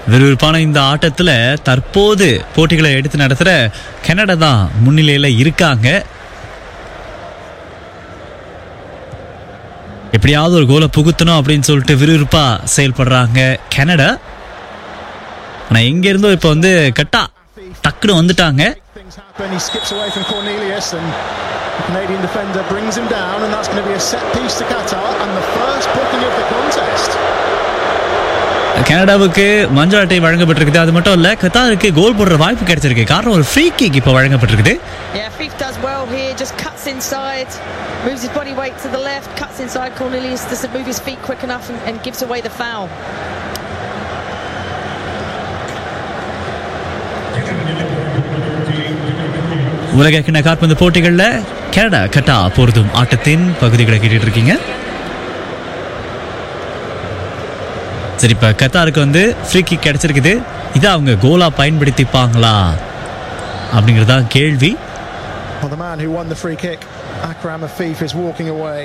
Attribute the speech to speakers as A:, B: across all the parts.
A: விறுவிறுப்பான இந்த ஆட்டத்துல தற்போது போட்டிகளை எடுத்து நடத்துற கனடா தான் முன்னிலையில இருக்காங்க. எப்படியாவது ஒரு கோலை புகுத்தணும் அப்படின்னு சொல்லிட்டு விறுவிறுப்பா செயல்படுறாங்க கனடா. ஆனா எங்க இருந்தோ இப்ப கட்டா டக்குன்னு வந்துட்டாங்க. கனடாவுக்கு மஞ்சள் அட்டை வழங்கப்பட்டிருக்குது. அது மட்டும் இல்ல, கத்தாருக்கு கோல் போடுற வாய்ப்பு கிடைச்சிருக்கு. காரணம் ஒரு ஃப்ரீ கிக் இப்ப வழங்கப்பட்டிருக்குது.
B: Yeah, Fif does well here, just cuts inside, moves his body weight to the left, cuts inside. Cornelius doesn't move his feet quick enough and gives away the foul.
A: உலகக்கிண்ண கால்பந்து போட்டிகள்ல Canada கட்டா பொருதும் ஆட்டத்தின் பகுதிகளை கேட்டுட்டு இருக்கீங்க. சரி, இப்ப கத்தாருக்கு free kick கிடைச்சிருக்குது. இதை அவங்க கோலா பயன்படுத்திப்பாங்களா அப்படிங்கறதா கேள்வி.
C: The man who won the free kick, Akram Afif, is walking away.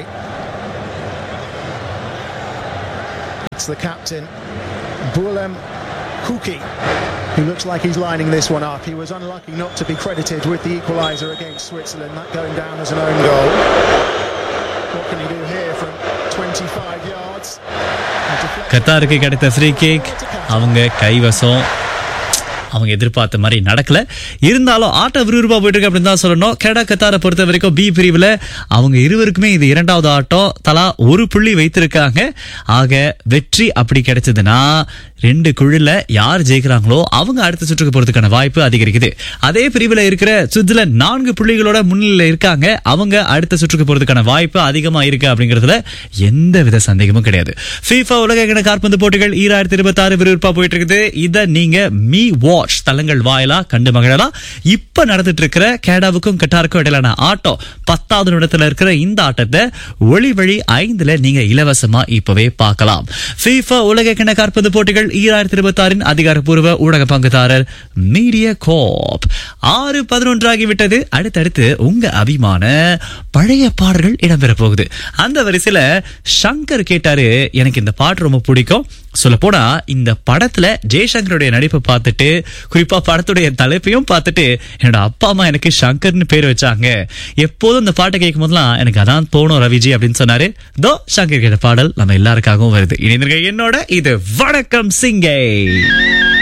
C: It's the captain, Bulem Kuki, who looks like he's lining this one up. He was unlucky not to be credited with the equaliser against Switzerland, that going down as an own goal. What can he do here from 25 yards?
A: கத்தாருக்கு கிடைத்த free kick அவங்க கைவசம். அவங்க எதிர்பார்த்த மாதிரி நடக்கல. இருந்தாலும் ஆட்ட விறுவிறுப்பா போயிட்டு இருக்கு அப்படின்னு தான் சொல்லணும். கனடா கத்தாரை பொறுத்த வரைக்கும் பி பிரிவுல அவங்க இருவருக்குமே இது இரண்டாவது ஆட்டம். தலா ஒரு புள்ளி வைத்திருக்காங்க. ஆக வெற்றி அப்படி கிடைச்சதுன்னா 2 குழுல யார் ஜெயிக்கிறாங்களோ அவங்க அடுத்த சுற்றுக்கு போறதுக்கான வாய்ப்பு அதிகரிக்குது. அதே பிரிவுல இருக்கிற சுவிட்சர்லாந்து 4 புள்ளிகளோட முன்னிலையில இருக்காங்க. அவங்க அடுத்த சுற்றுக்கு போறதுக்கான வாய்ப்பு அதிகமா இருக்கு அப்படிங்கறதுல எந்த வித சந்தேகமும் கிடையாது. FIFA உலக கால்பந்து போட்டிகள் 2026 விறுவிறுப்பா போயிட்டு இருக்குது. இத நீங்க மீ வாட்ச் தளங்கள் வாயிலா கண்டு மகிழலாம். இப்ப நடந்துட்டு இருக்கிற கனடாவுக்கும் கட்டாருக்கும் இடையிலான ஆட்டம் 10வது நிமிடத்துல இருக்கிற இந்த ஆட்டத்தை ஒளி வழி 5ல நீங்க இலவசமா இப்பவே பார்க்கலாம். FIFA உலக கால்பந்து போட்டிகள் 2026 அதிகாரப்பூர்வ ஊடக பங்குதாரர் மீடியா கோப். 6:11 ஆகிவிட்டது. அடுத்தடுத்து உங்க அபிமான பழைய பாடல்கள் இடம்பெற போகுது. அந்த வரிசையில சங்கர் கேட்டாரு, எனக்கு இந்த பாட்டு ரொம்ப பிடிக்கும். சொல்ல போனா இந்த படத்துல ஜெய்சங்கருடைய நடிப்பை பார்த்துட்டு, குறிப்பா படத்துடைய தலைப்பையும் பார்த்துட்டு என்னோட அப்பா அம்மா எனக்கு சங்கர்னு பேர் வச்சாங்க. எப்போதும் இந்த பாட்டை கேட்கும் போதெல்லாம் எனக்கு அதான் தோணும் ரவிஜி அப்படின்னு சொன்னாரு. தோ சங்கர் கேட்ட பாடல் நம்ம எல்லாருக்காகவும் வருது. இணைந்திருக்க என்னோட இது வணக்கம் சிங்கை.